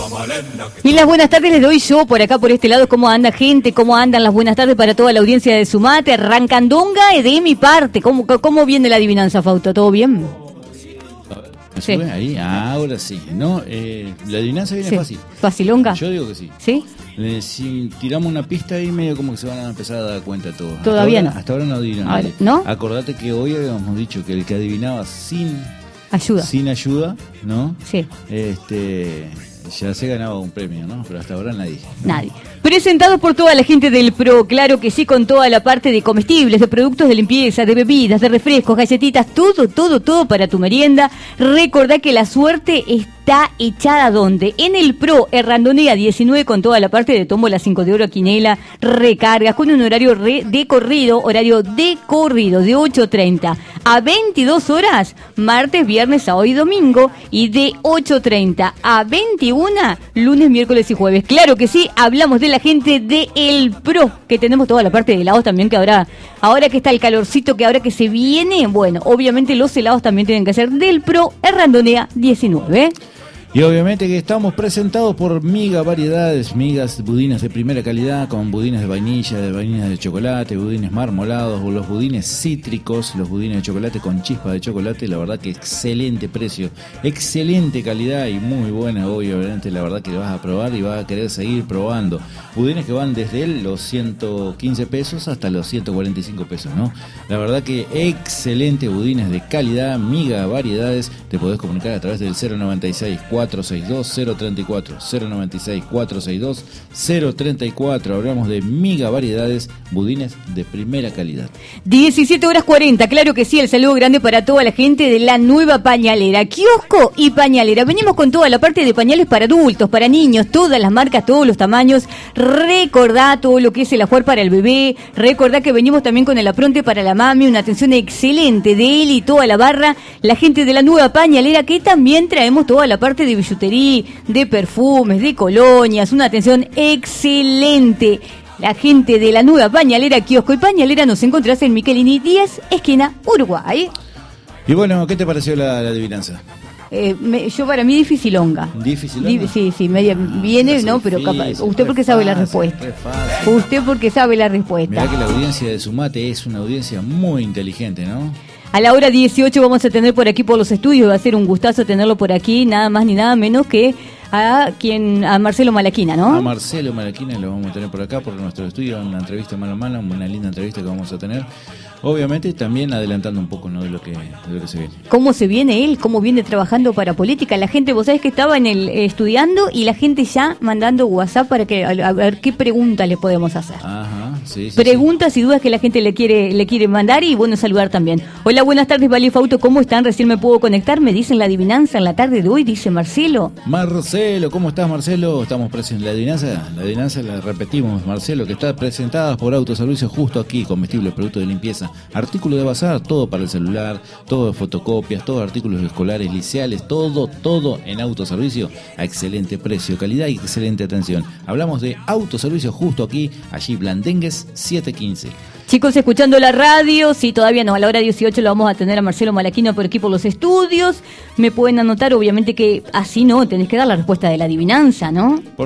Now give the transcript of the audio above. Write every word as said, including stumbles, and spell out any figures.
Y las buenas tardes les doy yo por acá, por este lado. ¿Cómo anda gente? ¿Cómo andan las buenas tardes para toda la audiencia de Sumate? Rancandonga de mi parte. ¿Cómo, cómo viene la adivinanza, Fausto? ¿Todo bien? ¿Me sube sí. Ahí? Ahora sí. No, eh, la adivinanza viene sí. fácil. ¿Facilonga? Yo digo que sí. ¿Sí? Eh, si tiramos una pista ahí, medio como que se van a empezar a dar cuenta todos. Todavía hasta ahora, no. Hasta ahora no adivinan nadie. ¿No? Acordate que hoy habíamos dicho que el que adivinaba sin ayuda, sin ayuda, ¿no? Sí. Este, ya se ganaba un premio, ¿no? Pero hasta ahora nadie. ¿no? Nadie. Presentado por toda la gente del PRO, claro que sí, con toda la parte de comestibles, de productos de limpieza, de bebidas, de refrescos, galletitas, todo, todo, todo para tu merienda. Recordá que la suerte está echada ¿dónde? En el PRO, Errandonea diecinueve, con toda la parte de tómbola cinco de oro, quinela, recargas, con un horario re de corrido, horario de corrido, de ocho treinta a veintidós horas, martes, viernes, sábado y domingo, y de ocho treinta a veintiuna, lunes, miércoles y jueves. Claro que sí, hablamos de la gente de El PRO, que tenemos toda la parte de helados también, que ahora, ahora que está el calorcito, que ahora que se viene, bueno, obviamente los helados también tienen que ser del PRO, Errandonea diecinueve. Y obviamente que estamos presentados por Miga Variedades, migas, budines de primera calidad, con budines de vainilla, de vainillas de chocolate, budines marmolados, los budines cítricos, los budines de chocolate con chispa de chocolate. La verdad que excelente precio, excelente calidad y muy buena, obviamente. La verdad que vas a probar y vas a querer seguir probando. Budines que van desde los ciento quince pesos hasta los ciento cuarenta y cinco pesos, ¿no? La verdad que excelente, budines de calidad, Miga Variedades. Te podés comunicar a través del cero noventa y seis, cuatro seis dos, cero treinta y cuatro, cero noventa y seis, cuatro seis dos, cero treinta y cuatro. Hablamos de Miga Variedades, budines de primera calidad. diecisiete horas cuarenta, claro que sí, el saludo grande para toda la gente de la nueva pañalera, kiosco y pañalera. Venimos con toda la parte de pañales para adultos, para niños, todas las marcas, todos los tamaños. Recordá todo lo que es el ajuar para el bebé, recordá que venimos también con el apronte para la mami, una atención excelente de él y toda la barra, la gente de la nueva pañalera, que también traemos toda la parte de billutería, de perfumes, de colonias, una atención excelente. La gente de la nueva pañalera, kiosco y pañalera, nos encontrás en Michelini diez, esquina Uruguay. Y bueno, ¿qué te pareció la, la adivinanza? Eh, me, yo para mí dificilonga. ¿Dificilonga? Di, sí, sí, media, ah, viene, no, pero difícil, capaz. Usted porque sabe fácil, la respuesta. Fácil. Usted porque sabe la respuesta. Mirá que la audiencia de Sumate es una audiencia muy inteligente, ¿no? A la hora dieciocho vamos a tener por aquí por los estudios, va a ser un gustazo tenerlo por aquí, nada más ni nada menos que a quien a Marcelo Malaquina, ¿no? A Marcelo Malaquina lo vamos a tener por acá, por nuestro estudio, una entrevista mano a mano, una linda entrevista que vamos a tener. Obviamente también adelantando un poco, ¿no?, de lo que, de lo que se viene. ¿Cómo se viene él? ¿Cómo viene trabajando para política? La gente, vos sabés que estaba en el eh, estudiando y la gente ya mandando WhatsApp para que a, a ver qué preguntas le podemos hacer. Ajá, sí, sí. Preguntas sí. y dudas que la gente le quiere le quiere mandar y bueno, saludar también. Hola, buenas tardes, Vali Fausto, ¿cómo están? Recién me puedo conectar, me dicen la adivinanza en la tarde de hoy, dice Marcelo. Marcelo, ¿cómo estás, Marcelo? Estamos presentes. La adivinanza, la adivinanza la repetimos, Marcelo, que está presentada por Autoservicio justo aquí, comestibles, productos de limpieza, artículos de bazar, todo para el celular, todo fotocopias, todos artículos escolares, liceales, todo, todo en Autoservicio a excelente precio, calidad y excelente atención. Hablamos de Autoservicio justo aquí, allí Blandengues siete quince. Chicos, escuchando la radio, sí, todavía no, a la hora dieciocho lo vamos a tener a Marcelo Malaquino por aquí por los estudios. Me pueden anotar, obviamente que así no, tenés que dar la respuesta de la adivinanza, ¿no? Por